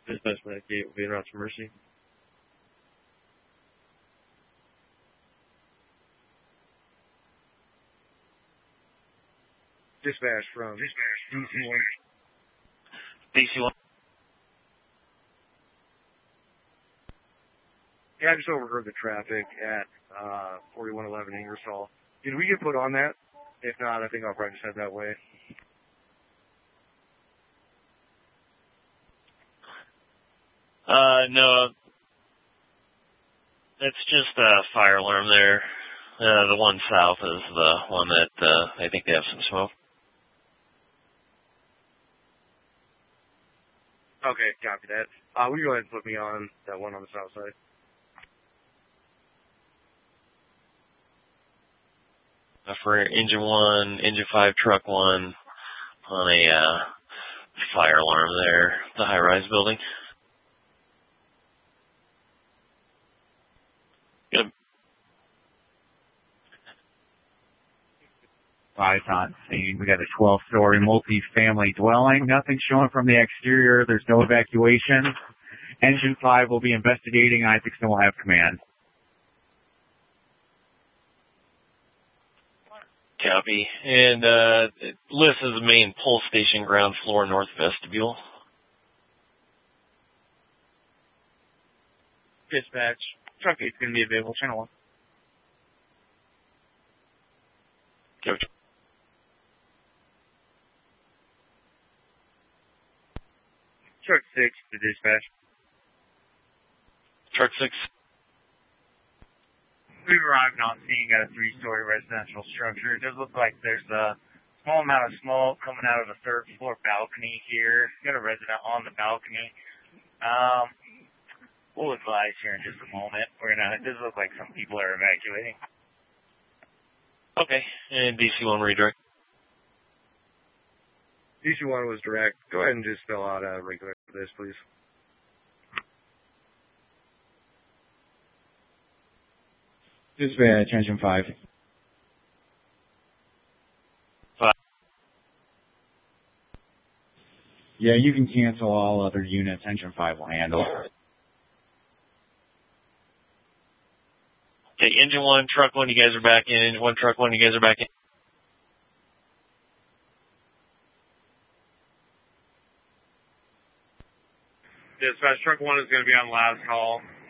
Dispatch from that gate will be en route to Mercy. Dispatch from DC1. DC1. Yeah, I just overheard the traffic at 4111 Ingersoll. Did we get put on that? If not, I think I'll probably just head that way. No. It's just a fire alarm there. The one south is the one that I think they have some smoke. Okay, copy that. Will you go ahead and put me on that one on the south side? For engine 1, engine 5, truck 1 on a fire alarm there, the high-rise building. Good. Eyes on scene. We got a 12-story multi-family dwelling. Nothing showing from the exterior. There's no evacuation. Engine 5 will be investigating. Isaacson will have command. Copy. And Liz is the main pull station, ground floor, north vestibule. Dispatch. Truck 8's going to be available. Channel 1. Coach. Truck 6 to dispatch. Truck 6. We've arrived on scene, got a 3-story residential structure. It does look like there's a small amount of smoke coming out of the third floor balcony here. Got a resident on the balcony. We'll advise here in just a moment. It does look like some people are evacuating. Okay. And DC1 redirect. DC1 was direct. Go ahead and just fill out a regular for this, please. Dispatch, engine 5. 5. Yeah, you can cancel all other units. Engine 5 will handle it. Okay, engine 1, truck 1, you guys are back in. Engine 1, truck 1, you guys are back in. Dispatch, truck 1 is going to be on last call.